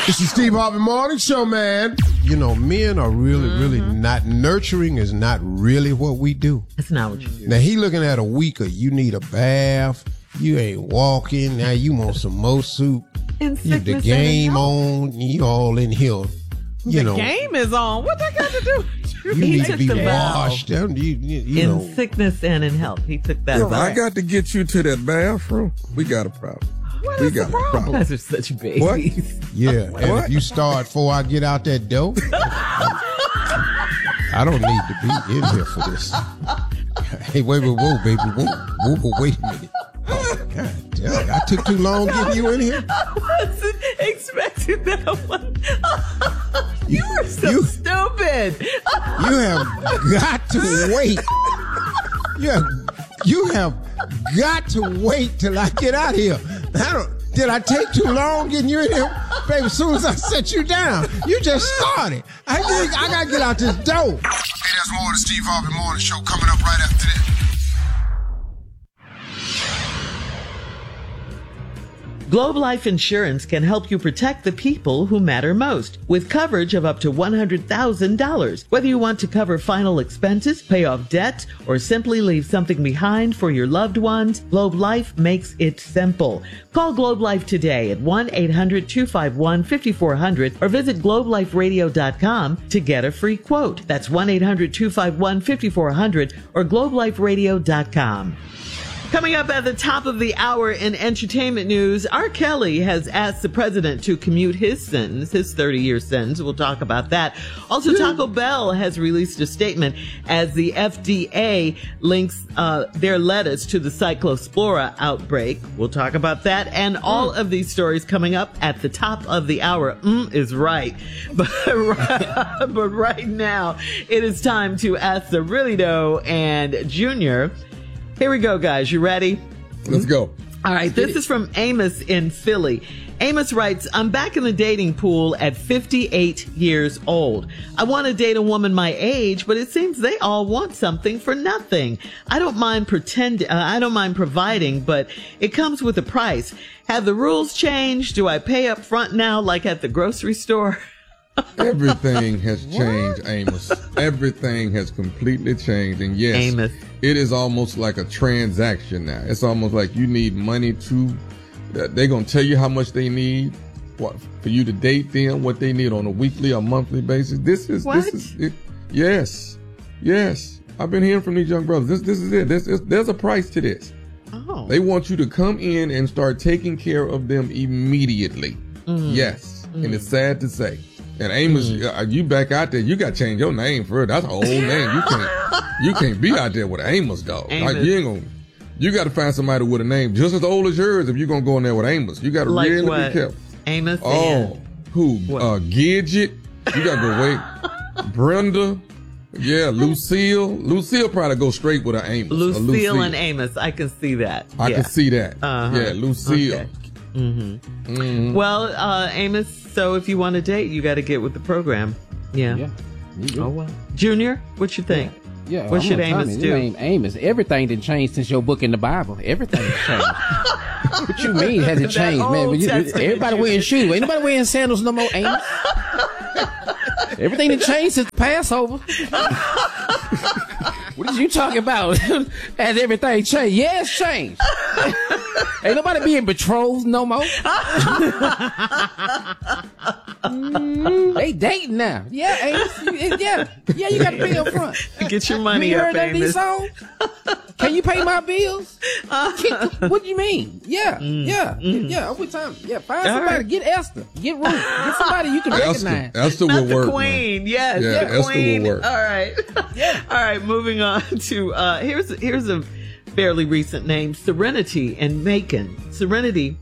It's the Steve Harvey Morning Show, man. You know, men are really not, nurturing is not really what we do. It's not what you do. Now, he looking at a week of you need a bath, you ain't walking, now you want some more soup. The game on, you all in here. The game is on. What that got to do? You need to be washed. You in know. Sickness and in health. He took that. I got to get you to that bathroom. We got a problem. What is the problem? You guys are such babies. What? Yeah, and if you start before I get out that door, I don't need to be in here for this. Hey, whoa, baby, whoa, wait a minute. Oh, God damn, I took too long getting you in here? I wasn't expecting that one. You were so stupid. You have got to wait. You have got to wait till I get out of here. Did I take too long getting you in here? Baby, as soon as I set you down, you just started. I got to get out this door. Hey, there's more of the Steve Harvey Morning Show coming up right after this. Globe Life Insurance can help you protect the people who matter most with coverage of up to $100,000. Whether you want to cover final expenses, pay off debt, or simply leave something behind for your loved ones, Globe Life makes it simple. Call Globe Life today at 1-800-251-5400 or visit globeliferadio.com to get a free quote. That's 1-800-251-5400 or globeliferadio.com. Coming up at the top of the hour in entertainment news, R. Kelly has asked the president to commute his sentence, his 30-year sentence. We'll talk about that. Also, Taco Bell has released a statement as the FDA links their lettuce to the Cyclospora outbreak. We'll talk about that and all of these stories coming up at the top of the hour. Is right. But right now, it is time to ask the Really Know and Junior. Here we go, guys. You ready? Let's go. All right. This is from Amos in Philly. Amos writes, I'm back in the dating pool at 58 years old. I want to date a woman my age, but it seems they all want something for nothing. I don't mind providing, but it comes with a price. Have the rules changed? Do I pay up front now like at the grocery store? Everything has changed, Amos. Everything has completely changed. And yes, Amos, it is almost like a transaction now. It's almost like you need money they're going to tell you how much they need for you to date them, what they need on a weekly or monthly basis. This is it. Yes. I've been hearing from these young brothers. This is it. There's a price to this. Oh. They want you to come in and start taking care of them immediately. Yes. And it's sad to say. And Amos, you back out there, you got to change your name for it. That's an old name. You can't be out there with Amos, dog. Amos. Like you got to find somebody with a name just as old as yours if you're going to go in there with Amos. You got to really be careful. Amos who? Gidget. You got to go wait. Brenda. Yeah, Lucille. Lucille probably go straight with an Amos. Lucille and Amos. I can see that. I can see that. Uh-huh. Yeah, Lucille. Okay. Well, Amos, so if you want to date, you got to get with the program. Yeah. Oh, well. Junior, what you think? Yeah. What should Amos do? Name Amos. Everything didn't change since your book in the Bible. Everything has changed. What you mean has it changed, man? Everybody wearing shoes. Ain't nobody wearing sandals no more, Amos. Everything that changed since Passover. What are you talking about? Has everything changed? Yeah, it's changed. Ain't nobody being betrothed no more. They dating now. Yeah, Amos. Yeah, you got to pay up front. Get your money up, Amos. These songs? Can you pay my bills? What do you mean? Yeah. What time? Yeah, find somebody. Get Esther. Get Ruth. Get somebody you can recognize. Esther will work. The queen. Man. Yes. Yeah, Esther queen. will work. All right. Yeah. All right. Moving on to here's a fairly recent name, Serenity and Macon. Serenity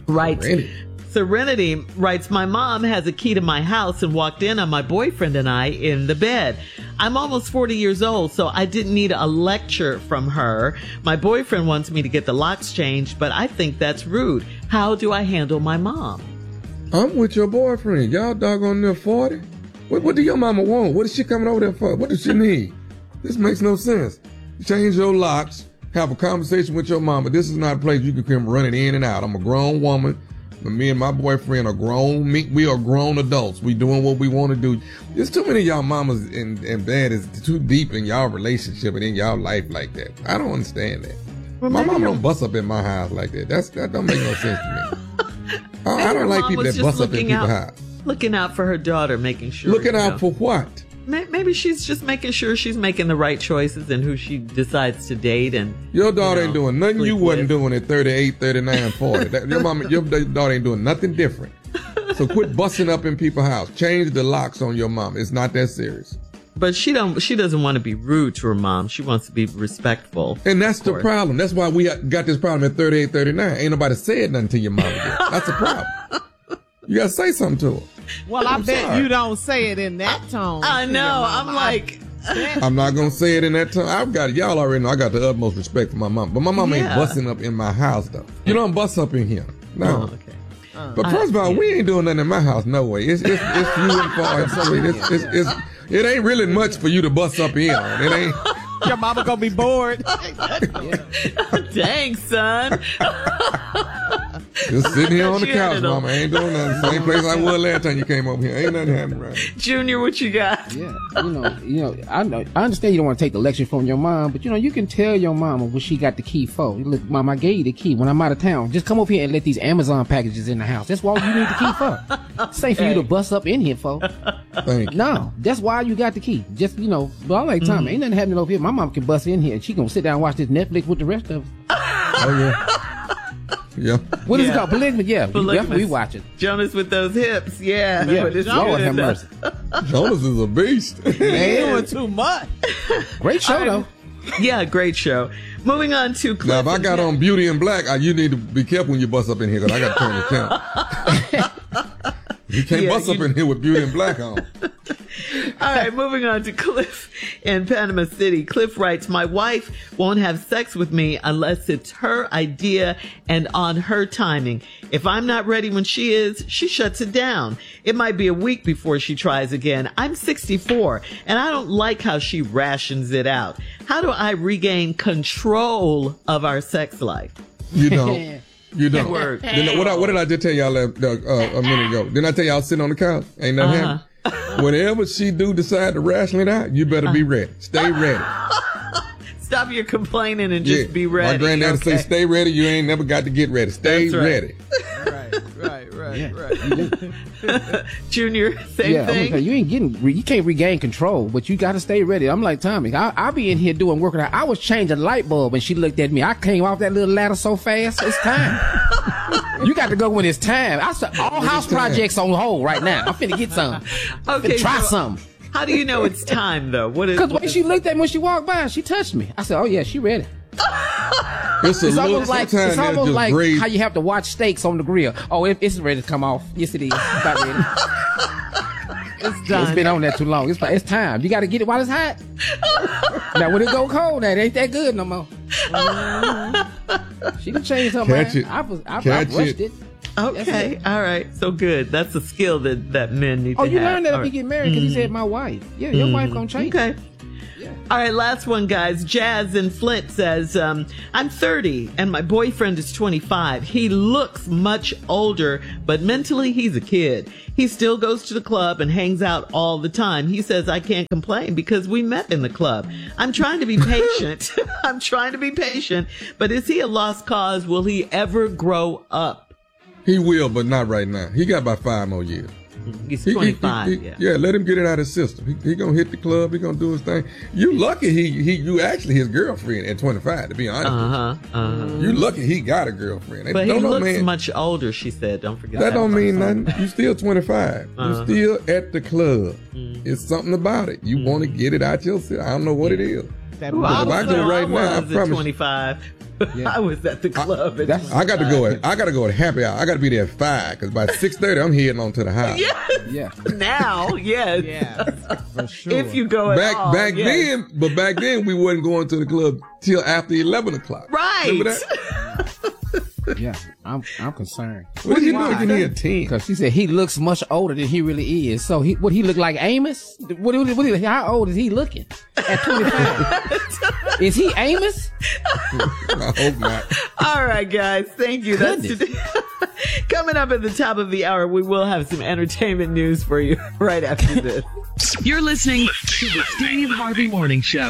writes, my mom has a key to my house and walked in on my boyfriend and I in the bed. I'm almost 40 years old, so I didn't need a lecture from her. My boyfriend wants me to get the locks changed, but I think that's rude. How do I handle my mom? I'm with your boyfriend. Y'all doggone near 40. What do your mama want? What is she coming over there for? What does she need? This makes no sense. Change your locks. Have a conversation with your mama. This is not a place you can come running in and out. I'm a grown woman. Me and my boyfriend are grown. We are grown adults. We doing what we want to do. There's too many of y'all mamas and dad is too deep in y'all relationship and in y'all life like that. I don't understand that. Well, my mom don't bust up in my house like that. That don't make no sense to me. I don't like people that bust up in people's house. Looking out for her daughter, making sure. Looking out for what? Maybe she's just making sure she's making the right choices and who she decides to date. And your daughter ain't doing nothing you wasn't doing at 38, 39, 40. Your daughter ain't doing nothing different. So quit busting up in people's house. Change the locks on your mom. It's not that serious. But she doesn't want to be rude to her mom. She wants to be respectful. And that's the problem. That's why we got this problem at 38, 39. Ain't nobody said nothing to your mom yet. That's the problem. You got to say something to her. Well, I bet you don't say it in that tone. I know. I'm like... I'm not going to say it in that tone. Y'all already know I got the utmost respect for my mom. But my mom ain't busting up in my house, though. You don't bust up in here. No. Oh, okay. But first of all, we ain't doing nothing in my house. No way. It's you and Far. It ain't really much for you to bust up in on. It ain't. Your mama gonna be bored. Dang, son. Just sitting here on the couch, mama. Ain't doing nothing. Same place I was last time you came over here. Ain't nothing happening right. Junior, what you got? Yeah, I understand you don't want to take the lecture from your mom, but you can tell your mama what she got the key for. Look, mom, I gave you the key when I'm out of town. Just come over here and let these Amazon packages in the house. That's what you need the key for. It's safe for you to bust up in here for. Thank you. No, that's why you got the key. Just, but I like Tommy. Ain't nothing happening over here. My mom can bust in here and she gonna sit down and watch this Netflix with the rest of us. Oh, yeah. Yeah. What is it called? Polygamy? Yeah. Polygamous. We watch it. Jonas with those hips. Yeah. Lord have mercy. Jonas is a beast. He's doing too much. Great show, though. Yeah, great show. Moving on to Cliff. Now, if I got on Beauty in Black, you need to be careful when you bust up in here, because I got to turn the channel. You can't bust up in here with Beauty in Black on. All right, moving on to Cliff in Panama City. Cliff writes, my wife won't have sex with me unless it's her idea and on her timing. If I'm not ready when she is, she shuts it down. It might be a week before she tries again. I'm 64 and I don't like how she rations it out. How do I regain control of our sex life? You don't. You don't. Word. What did I just tell y'all a minute ago? Didn't I tell y'all sitting on the couch? Ain't nothing happening. Whenever she do decide to ration it out, you better be ready. Stay ready. Stop your complaining and just be ready. My granddaddy say, stay ready. You ain't never got to get ready. Stay ready. Right. Junior, same thing. Okay, you can't regain control, but you got to stay ready. I'm like Tommy. I'll be in here working out. I was changing a light bulb and she looked at me. I came off that little ladder so fast. It's time. You got to go when it's time. I said all house projects on hold right now. I'm finna get some. Okay, try some. How do you know it's time though? Because when she looked at me when she walked by, she touched me. I said, "Oh yeah, she ready." It's almost like how you have to watch steaks on the grill. Oh, it's ready to come off. Yes, it is. It's about ready. It's done. It's been on there too long. It's time. You got to get it while it's hot. Now when it go cold, that ain't that good no more. She can change her mind. I rushed it. Okay, all right. So good. That's a skill that men need to have. Oh, you learned that if you get married because he said my wife. Yeah, your wife gonna change. Okay. Yeah. All right, last one, guys. Jazz in Flint says, I'm 30 and my boyfriend is 25. He looks much older, but mentally he's a kid. He still goes to the club and hangs out all the time. He says I can't complain because we met in the club. I'm trying to be patient. But is he a lost cause? Will he ever grow up? He will, but not right now. He got about 5 more years. He's 25. Yeah, let him get it out of his system. He gonna hit the club. He gonna do his thing. You lucky you actually his girlfriend at 25. To be honest, you lucky he got a girlfriend. But he looks much older. She said, "Don't forget that." Don't mean nothing. You still 25. You still at the club. It's something about it. You want to get it out yourself. I don't know what it is. If I go right now, I promise 25. Yeah. I was at the club. I got to go at happy hour. I got to be there at 5 because by 6:30 I'm heading on to the house. Yes. Yeah. Now, yes. Yeah. For sure. If you go at all. Back then we wasn't going to the club till after 11 o'clock. Right. Remember that? Yeah, I'm concerned. What did you do when he a 10? Because she said he looks much older than he really is. So he look like Amos? How old is he looking at 25? Is he Amos? I hope not. All right, guys. Thank you. That's today. Coming up at the top of the hour, we will have some entertainment news for you right after this. You're listening to the Steve Harvey Morning Show.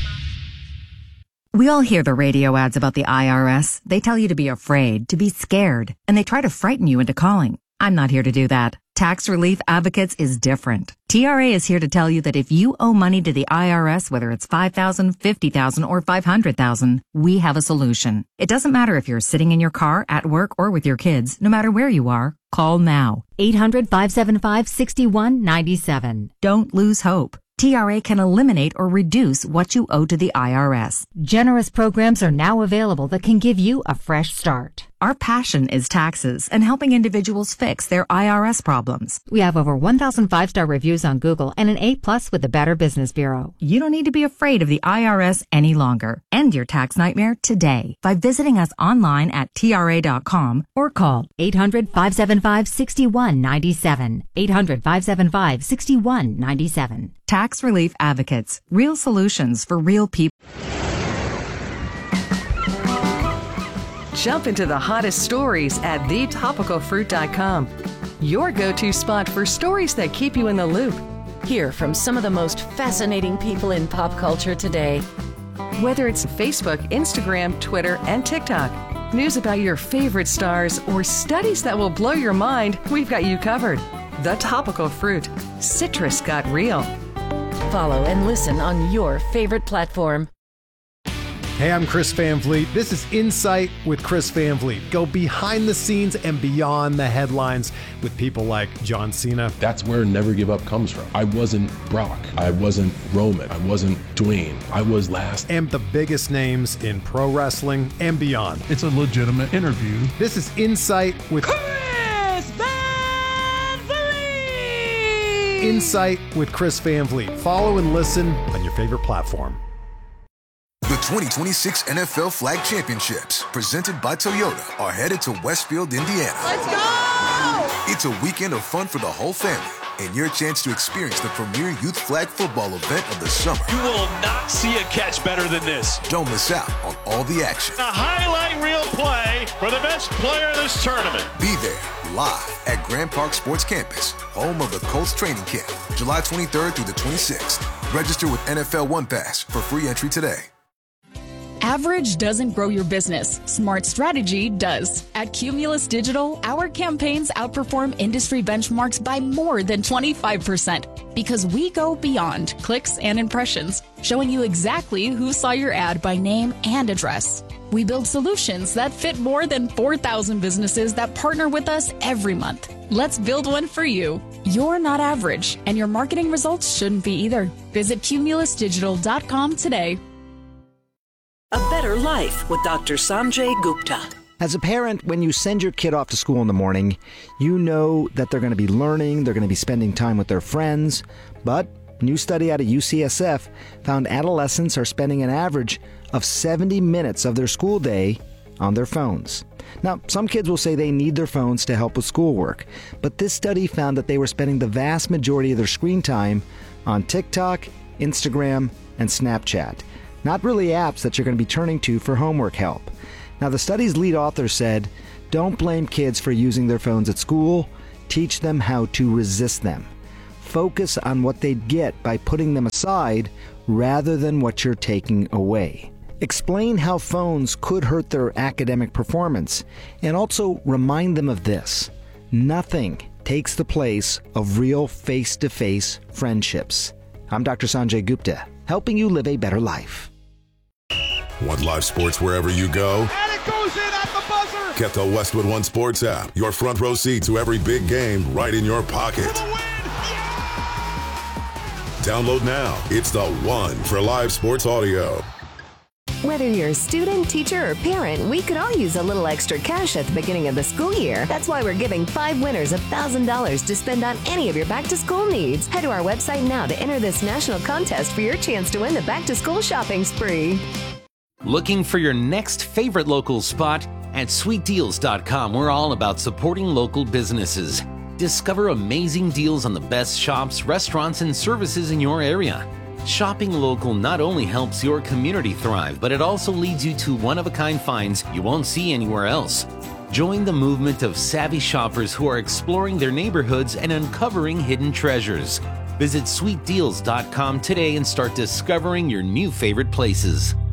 We all hear the radio ads about the IRS. They tell you to be afraid, to be scared, and they try to frighten you into calling. I'm not here to do that. Tax Relief Advocates is different. TRA is here to tell you that if you owe money to the IRS, whether it's $5,000, $50,000, or $500,000, we have a solution. It doesn't matter if you're sitting in your car, at work, or with your kids. No matter where you are, call now. 800-575-6197. Don't lose hope. TRA can eliminate or reduce what you owe to the IRS. Generous programs are now available that can give you a fresh start. Our passion is taxes and helping individuals fix their IRS problems. We have over 1,000 5-star reviews on Google and an A+ with the Better Business Bureau. You don't need to be afraid of the IRS any longer. End your tax nightmare today by visiting us online at TRA.com or call 800-575-6197. 800-575-6197. Tax Relief Advocates. Real solutions for real people. Jump into the hottest stories at thetopicalfruit.com. Your go-to spot for stories that keep you in the loop. Hear from some of the most fascinating people in pop culture today. Whether it's Facebook, Instagram, Twitter, and TikTok, news about your favorite stars, or studies that will blow your mind, we've got you covered. The Topical Fruit. Citrus got real. Follow and listen on your favorite platform. Hey, I'm Chris Van Vliet. This is Insight with Chris Van Vliet. Go behind the scenes and beyond the headlines with people like John Cena. That's where Never Give Up comes from. I wasn't Brock. I wasn't Roman. I wasn't Dwayne. I was last. And the biggest names in pro wrestling and beyond. It's a legitimate interview. This is Insight with Chris Van Vliet. Insight with Chris Van Vliet. Follow and listen on your favorite platform. The 2026 NFL Flag Championships, presented by Toyota, are headed to Westfield, Indiana. Let's go! It's a weekend of fun for the whole family and your chance to experience the premier youth flag football event of the summer. You will not see a catch better than this. Don't miss out on all the action. A highlight reel play for the best player of this tournament. Be there live at Grand Park Sports Campus, home of the Colts training camp, July 23rd through the 26th. Register with NFL One Pass for free entry today. Average doesn't grow your business. Smart strategy does. At Cumulus Digital, our campaigns outperform industry benchmarks by more than 25% because we go beyond clicks and impressions, showing you exactly who saw your ad by name and address. We build solutions that fit more than 4,000 businesses that partner with us every month. Let's build one for you. You're not average, and your marketing results shouldn't be either. Visit cumulusdigital.com today. A Better Life with Dr. Sanjay Gupta. As a parent, when you send your kid off to school in the morning, you know that they're going to be learning, they're going to be spending time with their friends. But a new study out of UCSF found adolescents are spending an average of 70 minutes of their school day on their phones. Now, some kids will say they need their phones to help with schoolwork, but this study found that they were spending the vast majority of their screen time on TikTok, Instagram, and Snapchat. Not really apps that you're going to be turning to for homework help. Now, the study's lead author said, don't blame kids for using their phones at school. Teach them how to resist them. Focus on what they'd get by putting them aside rather than what you're taking away. Explain how phones could hurt their academic performance, and also remind them of this. Nothing takes the place of real face-to-face friendships. I'm Dr. Sanjay Gupta, helping you live a better life. Want live sports wherever you go? And it goes in at the buzzer! Get the Westwood One Sports app. Your front row seat to every big game right in your pocket. Download now. It's the one for live sports audio. Whether you're a student, teacher, or parent, we could all use a little extra cash at the beginning of the school year. That's why we're giving 5 winners $1,000 to spend on any of your back-to-school needs. Head to our website now to enter this national contest for your chance to win the back-to-school shopping spree. Looking for your next favorite local spot? At sweetdeals.com, we're all about supporting local businesses. Discover amazing deals on the best shops, restaurants, and services in your area. Shopping local not only helps your community thrive, but it also leads you to one-of-a-kind finds you won't see anywhere else. Join the movement of savvy shoppers who are exploring their neighborhoods and uncovering hidden treasures. Visit sweetdeals.com today and start discovering your new favorite places.